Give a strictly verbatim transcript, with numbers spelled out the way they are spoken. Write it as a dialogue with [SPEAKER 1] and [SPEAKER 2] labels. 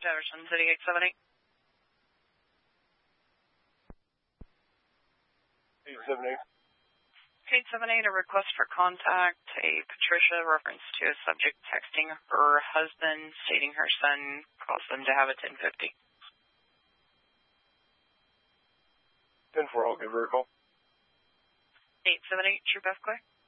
[SPEAKER 1] Jefferson City, eight seven eight.
[SPEAKER 2] eight seven eight.
[SPEAKER 1] eight seven eight, a request for contact, a Patricia, reference to a subject texting her husband, stating her son caused them to have a ten fifty.
[SPEAKER 2] ten four, I'll give her a call.
[SPEAKER 1] eight seven eight, True Beth Clay.